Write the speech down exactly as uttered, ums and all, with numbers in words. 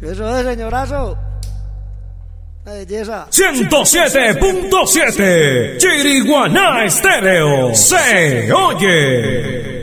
Eso es, señorazo. La belleza. ciento siete punto siete Chiriguaná Estéreo se oye.